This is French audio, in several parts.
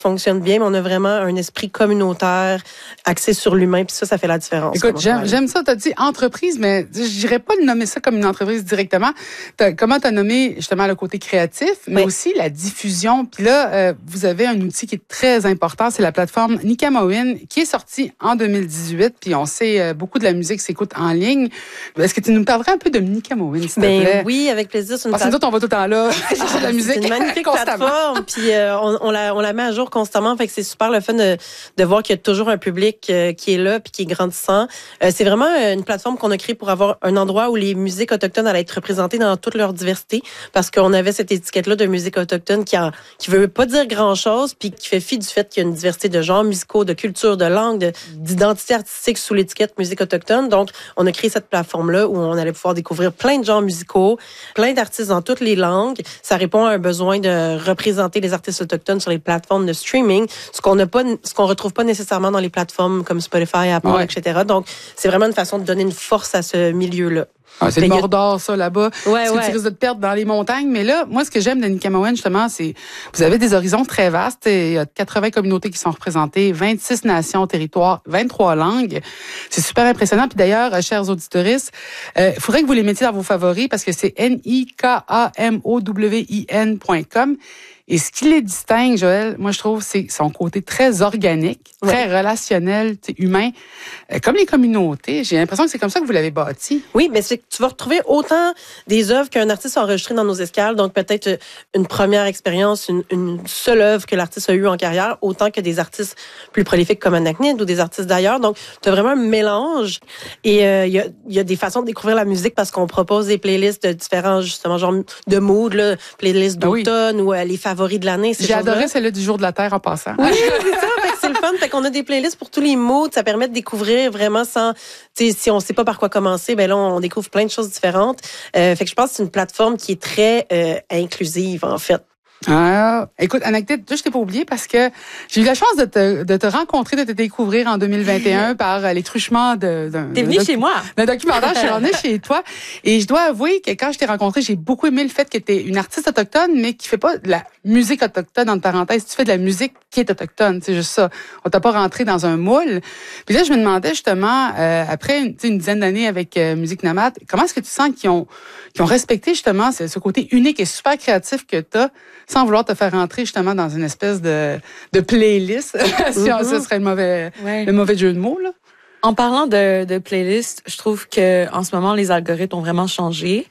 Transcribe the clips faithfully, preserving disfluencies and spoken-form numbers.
fonctionne bien, mais on a vraiment un esprit communautaire axé sur l'humain, puis ça, ça fait la différence. Écoute, j'aime, j'aime ça, t'as dit entreprise, mais je dirais pas de nommer ça comme une entreprise directement. T'as, comment t'as nommé justement le côté créatif, mais oui. aussi la diffusion. Puis là, euh, vous avez un outil qui est très important, c'est la plateforme Nikamowin, qui est sortie en deux mille dix-huit, puis on sait euh, beaucoup de la musique s'écoute en ligne. Est-ce que tu nous parlerais un peu de Nikamowin, s'il te ben, plaît? Oui, avec plaisir. C'est une Parce que plate... nous, on va tout le temps là, chercher de la musique. C'est une magnifique plateforme, puis euh, on, on, la, on la met à jour constamment, fait que c'est super le fun de, de voir qu'il y a toujours un public euh, qui est là puis qui est grandissant. Euh, c'est vraiment une plateforme qu'on a créée pour avoir un endroit où les musiques autochtones allaient être représentées dans toute leur diversité, parce qu'on avait cette étiquette-là de musique autochtone qui a, qui veut pas dire grand-chose, puis qui fait fi du fait qu'il y a une diversité de genres musicaux, de culture, de langue, de, d'identité artistique sous l'étiquette musique autochtone. Donc, on a créé cette plateforme-là où on allait pouvoir découvrir plein de genres musicaux, plein d'artistes dans toutes les langues. Ça répond à un besoin de représenter les artistes autochtones sur les plateformes de streaming, ce qu'on n'a pas, ce qu'on retrouve pas nécessairement dans les plateformes comme Spotify, Apple, ouais. et cetera. Donc, c'est vraiment une façon de donner une force à ce milieu-là. Ah, c'est le Mordor, ça, là-bas. Ouais, parce ouais. que tu risques de te perdre dans les montagnes. Mais là, moi, ce que j'aime de Nikamowin, justement, c'est vous avez des horizons très vastes. Il y a quatre-vingts communautés qui sont représentées, vingt-six nations, territoires, vingt-trois langues. C'est super impressionnant. Puis d'ailleurs, chers auditeuristes, il euh, faudrait que vous les mettiez dans vos favoris parce que c'est N I K A M O W I N point com. Et ce qui les distingue, Joël, moi, je trouve, c'est son côté très organique, très ouais. relationnel, humain, euh, comme les communautés. J'ai l'impression que c'est comme ça que vous l'avez bâti. Oui, mais c'est que tu vas retrouver autant des œuvres qu'un artiste a enregistrées dans nos escales, donc peut-être une première expérience, une, une seule œuvre que l'artiste a eue en carrière, autant que des artistes plus prolifiques comme Anaknid ou des artistes d'ailleurs. Donc, tu as vraiment un mélange. Et il euh, y, a, y a des façons de découvrir la musique parce qu'on propose des playlists de différents, justement, genres de mood, là, playlists d'automne ah oui. ou euh, les favoris de l'année. J'ai adoré celle-là du jour de la Terre en passant. Oui, c'est ça. Fait que c'est le fun. Fait qu'on a des playlists pour tous les moods. Ça permet de découvrir vraiment sans, tu sais, si on sait pas par quoi commencer, ben là, on découvre plein de choses différentes. Euh, fait que je pense que c'est une plateforme qui est très euh, inclusive, en fait. Ah, écoute, anecdote, je t'ai pas oublié parce que j'ai eu la chance de te, de te rencontrer, de te découvrir en deux mille vingt et un par les truchements de, d'un, T'es venu docu- chez moi. d'un documentaire. Je suis rentrée chez toi et je dois avouer que quand je t'ai rencontré, j'ai beaucoup aimé le fait que t'es une artiste autochtone, mais qui fait pas de la musique autochtone, entre parenthèses. Tu fais de la musique qui est autochtone. C'est juste ça. On t'a pas rentré dans un moule. Puis là, je me demandais justement, euh, après une, une dizaine d'années avec euh, Musique Nomade, comment est-ce que tu sens qu'ils ont, qu'ils ont respecté justement ce, ce côté unique et super créatif que t'as, sans vouloir te faire rentrer justement dans une espèce de, de playlist, si mm-hmm. ce serait le mauvais, ouais. le mauvais jeu de mots, là. En parlant de, de playlist, je trouve que en ce moment, les algorithmes ont vraiment changé.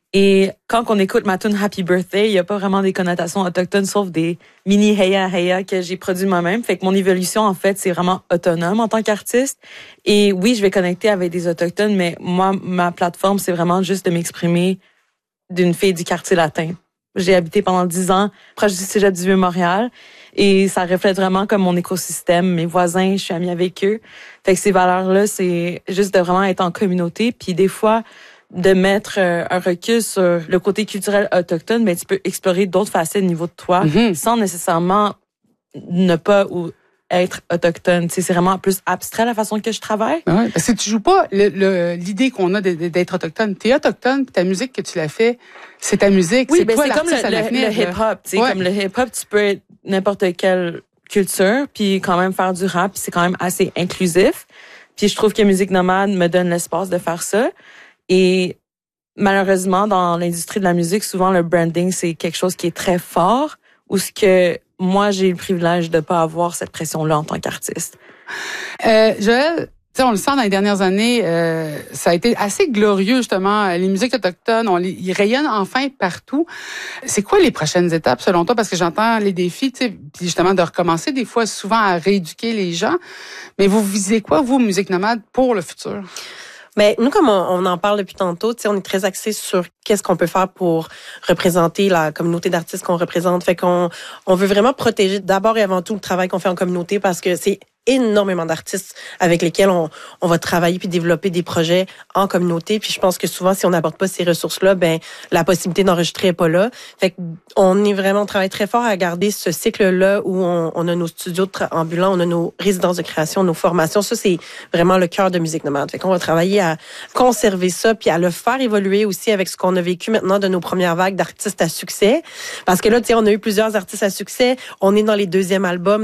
Et quand on écoute ma tune Happy Birthday, il n'y a pas vraiment des connotations autochtones, sauf des mini heya heya que j'ai produit moi-même. Fait que mon évolution, en fait, c'est vraiment autonome en tant qu'artiste. Et oui, je vais connecter avec des autochtones, mais moi, ma plateforme, c'est vraiment juste de m'exprimer d'une fille du quartier latin. J'ai habité pendant dix ans proche du Cégep du Vieux-Montréal et ça reflète vraiment comme mon écosystème, mes voisins, je suis amie avec eux. Fait que ces valeurs-là, c'est juste de vraiment être en communauté. Puis des fois, de mettre un recul sur le côté culturel autochtone, mais tu peux explorer d'autres facettes au niveau de toi mm-hmm. sans nécessairement ne pas ou être autochtone. Tu sais, c'est vraiment plus abstrait la façon que je travaille. Oui, parce que tu joues pas le, le, l'idée qu'on a de, de, d'être autochtone. T'es autochtone, puis ta musique que tu l'as fait, c'est ta musique. Oui, c'est ben toi c'est comme le, le, le hip-hop. Tu sais, ouais. Comme le hip-hop, tu peux être n'importe quelle culture, puis quand même faire du rap, puis c'est quand même assez inclusif. Puis je trouve que Musique Nomade me donne l'espace de faire ça. Et malheureusement, dans l'industrie de la musique, souvent le branding, c'est quelque chose qui est très fort, ou ce que moi, j'ai eu le privilège de pas avoir cette pression-là en tant qu'artiste. Euh, Joël, tu sais, on le sent dans les dernières années, euh, ça a été assez glorieux, justement. Les musiques autochtones, on les, ils rayonnent enfin partout. C'est quoi les prochaines étapes, selon toi? Parce que j'entends les défis, tu sais, puis justement, de recommencer des fois souvent à rééduquer les gens. Mais vous visez quoi, vous, Musique Nomade, pour le futur? Mais nous, comme on, on en parle depuis tantôt, tu sais, on est très axé sur qu'est-ce qu'on peut faire pour représenter la communauté d'artistes qu'on représente. Fait qu'on on veut vraiment protéger d'abord et avant tout le travail qu'on fait en communauté parce que c'est énormément d'artistes avec lesquels on, on va travailler puis développer des projets en communauté. Puis je pense que souvent, si on n'apporte pas ces ressources-là, ben la possibilité d'enregistrer est pas là. Fait qu'on est vraiment, on travaille très fort à garder ce cycle-là où on, on a nos studios ambulants, on a nos résidences de création, nos formations. Ça, c'est vraiment le cœur de Musique Nomade. Fait qu'on va travailler à conserver ça puis à le faire évoluer aussi avec ce qu'on a vécu maintenant de nos premières vagues d'artistes à succès. Parce que là, tu sais, on a eu plusieurs artistes à succès. On est dans les deuxièmes albums